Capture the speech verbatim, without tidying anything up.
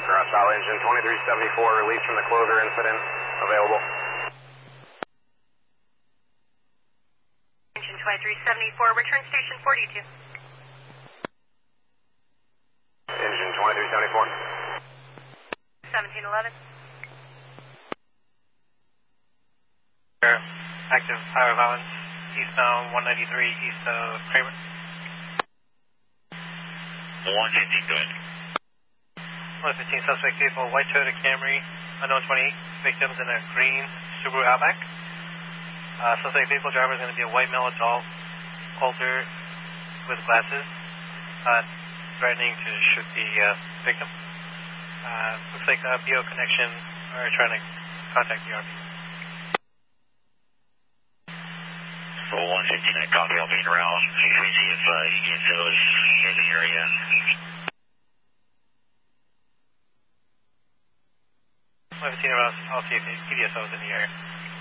Cross Holly engine twenty-three seventy-four, release from the closer incident, available. Engine twenty-three seventy-four, return station forty-two. Engine twenty-three seventy-four. seventeen eleven. Active power allowance, eastbound one ninety-three, east of Kramer. one fifty, go ahead. one fifteen, suspect vehicle, white Toyota Camry, unknown twenty-eight, victims in a green Subaru Outback. Uh, suspect vehicle driver is going to be a white male adult, older, with glasses, uh, threatening to shoot the uh, victim. Uh, looks like a B O connection, or trying to contact the R V. So one fifty-nine, copy, I'll be around. You can see if uh, you get those in the area. one fifteen around, I'll see if P D S O is in the area.